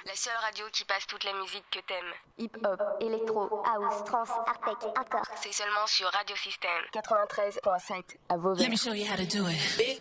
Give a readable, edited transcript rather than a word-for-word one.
La seule radio qui passe toute la musique que t'aimes. Hip-hop, électro, house, trance, hardtech, hardcore. C'est seulement sur Radio System 93.7 à Vauvert. Let me show you how to do it.